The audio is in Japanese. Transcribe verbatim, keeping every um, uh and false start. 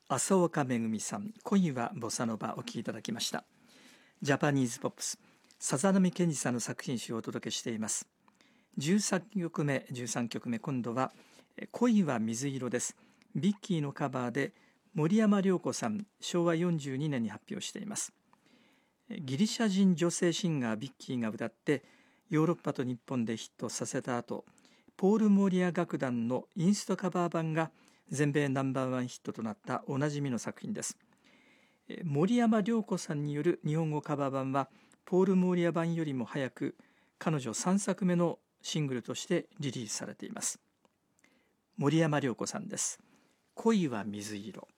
浅岡めぐみさん、恋はボサノバお聴きいただきました。ジャパニーズポップス、さざなみけんじさんの作品集をお届けしています。じゅうさんきょくめ、じゅうさんきょくめ、今度は恋は水色です。ビッキーのカバーで森山良子さん、しょうわよんじゅうにねんに発表しています。ギリシャ人女性シンガービッキーが歌ってヨーロッパと日本でヒットさせた後、ポール・モリア楽団のインストカバー版が全米ナンバーワンヒットとなったおなじみの作品です。森山良子さんによる日本語カバー版はポール・モリア版よりも早く彼女さんさくめのシングルとしてリリースされています。森山良子さんです。恋は水色。